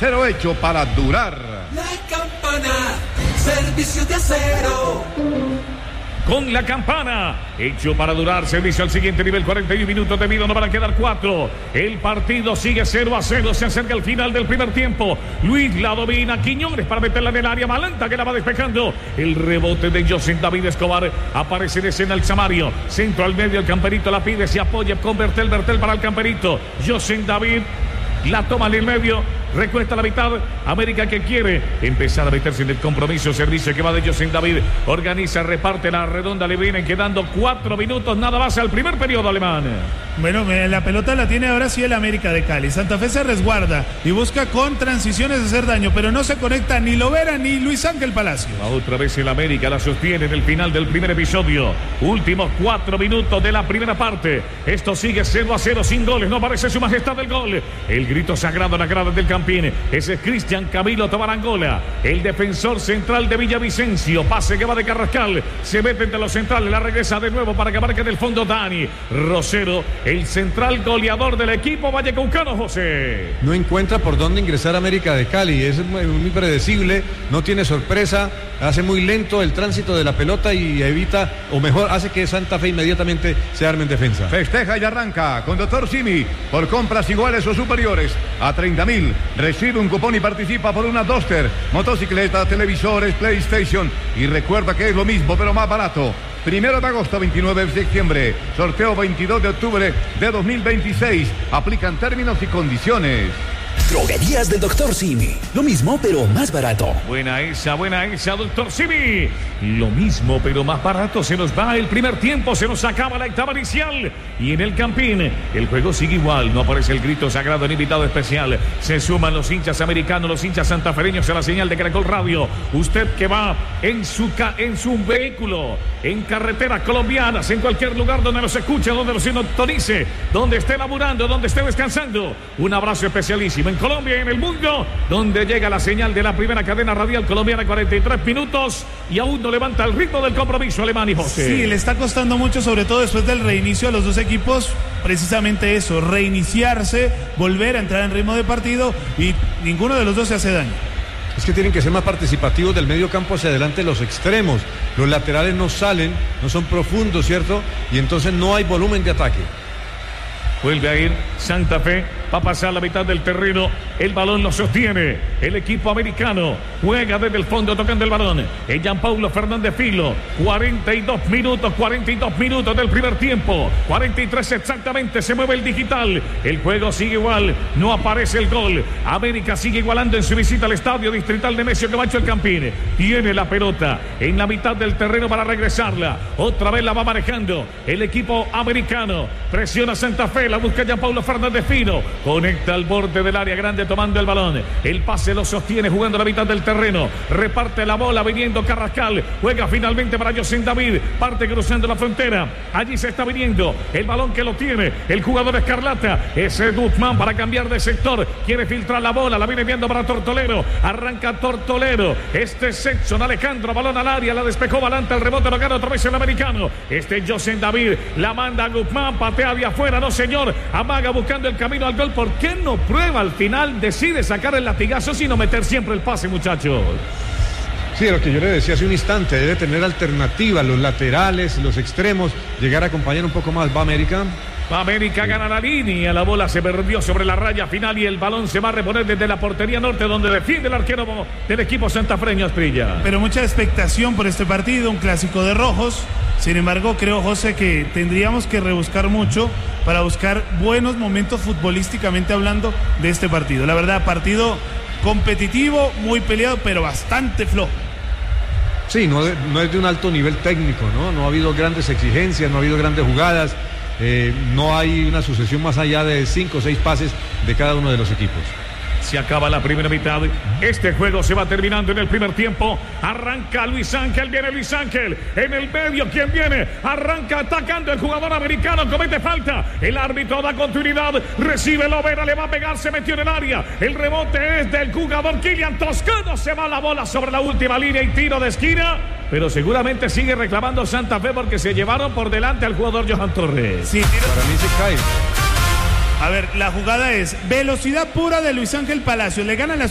acero hecho para durar. La Campana, servicio de acero. Con La Campana, hecho para durar, servicio al siguiente nivel, 41 minutos de vida, no van a quedar 4. El partido sigue 0-0, se acerca el final del primer tiempo. Luis la domina, Quiñones para meterla en el área, Malanta que la va despejando. El rebote de José David Escobar, aparece en escena el Samario. Centro al medio, el Camperito la pide, se apoya con Bertel para el Camperito. José David la toma en el medio, recuesta la mitad. América que quiere empezar a meterse en el compromiso. Servicio que va de José David. Organiza, reparte la redonda. Le vienen quedando 4 minutos nada más al primer periodo alemán. Bueno, la pelota la tiene ahora sí el América de Cali. Santa Fe se resguarda y busca con transiciones hacer daño, pero no se conecta ni Lovera ni Luis Ángel Palacios. Otra vez el América la sostiene en el final del primer episodio. Últimos 4 minutos de la primera parte. Esto sigue 0-0 sin goles. No aparece su majestad el gol. El grito sagrado en la grada del Campín. Ese es Cristian Camilo Tobarangola, el defensor central de Villavicencio. Pase que va de Carrascal. Se mete entre los centrales. La regresa de nuevo para que marque en el fondo Dani Rosero, el central goleador del equipo vallecaucano, José. No encuentra por dónde ingresar América de Cali. Es muy predecible. No tiene sorpresa. Hace muy lento el tránsito de la pelota y evita, o mejor, hace que Santa Fe inmediatamente se arme en defensa. Festeja y arranca con Dr. Simi. Por compras iguales o superiores a 30.000. Recibe un cupón y participa por una Duster, motocicleta, televisores, PlayStation. Y recuerda que es lo mismo, pero más barato. 1 de agosto, 29 de septiembre. Sorteo 22 de octubre de 2026. Aplican términos y condiciones. Droguerías del Dr. Simi. Lo mismo, pero más barato. Buena esa, Dr. Simi. Lo mismo, pero más barato. Se nos va el primer tiempo, se nos acaba la etapa inicial. Y en el Campín, el juego sigue igual. No aparece el grito sagrado en invitado especial. Se suman los hinchas americanos, los hinchas santafereños a la señal de Caracol Radio. Usted que va en su vehículo, en carreteras colombianas, en cualquier lugar donde nos escuche, donde nos sintonice, donde esté laburando, donde esté descansando. Un abrazo especialísimo en Colombia y en el mundo, donde llega la señal de la primera cadena radial colombiana, 43 minutos, y aún no levanta el ritmo del compromiso alemán y José. Sí, le está costando mucho, sobre todo después del reinicio a los dos equipos, precisamente eso, reiniciarse, volver a entrar en ritmo de partido, y ninguno de los dos se hace daño. Es que tienen que ser más participativos del medio campo hacia adelante los extremos. Los laterales no salen, no son profundos, ¿cierto? Y entonces no hay volumen de ataque. Vuelve a ir Santa Fe, va a pasar la mitad del terreno, el balón lo sostiene el equipo americano, juega desde el fondo tocando el balón, Gianpaulo Fernández Filo, 42 minutos del primer tiempo, 43 exactamente, se mueve el digital, el juego sigue igual, no aparece el gol, América sigue igualando en su visita al estadio distrital de Nemesio Camacho el Campín, tiene la pelota en la mitad del terreno para regresarla, otra vez la va manejando el equipo americano, presiona Santa Fe, la busca Gianpaulo Fernández Fino, conecta al borde del área grande tomando el balón, el pase lo sostiene jugando la mitad del terreno, reparte la bola viniendo Carrascal, juega finalmente para José David, parte cruzando la frontera, allí se está viniendo el balón que lo tiene el jugador escarlata, ese Guzmán para cambiar de sector, quiere filtrar la bola, la viene viendo para Tortolero, arranca Tortolero, este Sexton Alejandro, balón al área, la despejó Balanta, el rebote lo gana otra vez el americano, este José David, la manda a Guzmán, patea de afuera, no señor, amaga buscando el camino al gol. ¿Por qué no prueba al final? Decide sacar el latigazo sino meter siempre el pase, muchachos. Sí, lo que yo le decía hace un instante, debe tener alternativa, los laterales, los extremos, llegar a acompañar un poco más. ¿Va América? América gana la línea, la bola se perdió sobre la raya final y el balón se va a reponer desde la portería norte donde defiende el arquero del equipo santafreño Asprilla. Pero mucha expectación por este partido, un clásico de rojos. Sin embargo, creo, José, que tendríamos que rebuscar mucho para buscar buenos momentos futbolísticamente hablando de este partido. La verdad, partido competitivo, muy peleado, pero bastante flojo. Sí, no es de un alto nivel técnico, ¿no? No ha habido grandes exigencias, no ha habido grandes jugadas. No hay una sucesión más allá de 5 o 6 pases de cada uno de los equipos. Se acaba la primera mitad. Este juego se va terminando en el primer tiempo. Arranca Luis Ángel. Viene Luis Ángel. En el medio, ¿quién viene? Arranca atacando el jugador americano. Comete falta. El árbitro da continuidad. Recibe Lovera. Le va a pegar. Se metió en el área. El rebote es del jugador Kylian Toscano. Se va la bola sobre la última línea y tiro de esquina. Pero seguramente sigue reclamando Santa Fe porque se llevaron por delante al jugador Johan Torres. Sí, para mí se cae. A ver, la jugada es velocidad pura de Luis Ángel Palacios. Le gana la